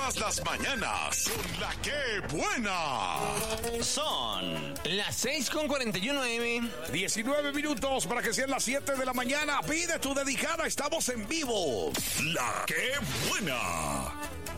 Todas las mañanas con la que buena. Son las 6:41 AM. 19 minutos para que sean las 7 de la mañana. Pide tu dedicada, estamos en vivo. La que buena.